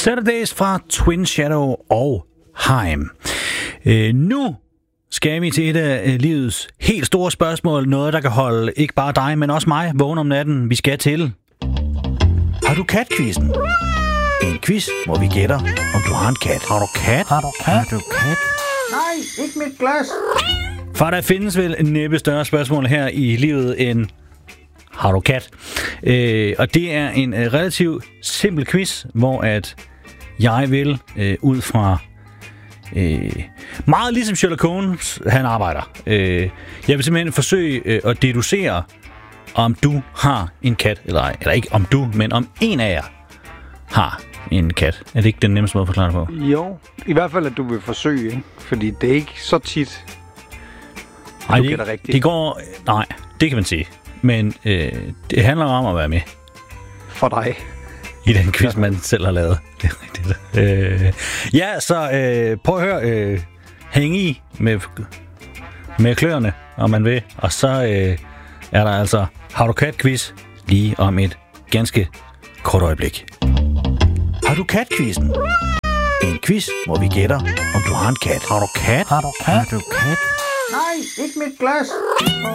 Saturdays fra Twin Shadow og Haim. Nu skal vi til et af livets helt store spørgsmål. Noget, der kan holde ikke bare dig, men også mig vågen om natten. Vi skal til... Har du kat-quizzen? En quiz, hvor vi gætter, om du har en kat. Har du kat? Har du kat? Har du kat? Nej, ikke mit glas. For der findes vel en næppe større spørgsmål her i livet end... Har du kat? Og det er en relativt simpel quiz, hvor at jeg vil ud fra... meget ligesom Sherlock Holmes, han arbejder. Jeg vil simpelthen forsøge at deducere, om du har en kat eller ej. Eller ikke om du, men om en af jer har en kat. Er det ikke den nemmeste måde at forklare det på? Jo, i hvert fald, at du vil forsøge, ikke? Fordi det er ikke så tit, Ej, du gætter rigtigt. Det går... Nej, det kan man sige. Men det handler om at være med. For dig. I den quiz, man selv har lavet. Det er rigtigt. Ja, så prøv at høre. Hæng i med kløerne, om man vil. Og så er der altså Har du kat-quiz lige om et ganske kort øjeblik. Har du kat-quizzen? En quiz, hvor vi gætter, om du har en kat. Har du kat? Har du kat? Har du kat? Nej, ikke mit glas.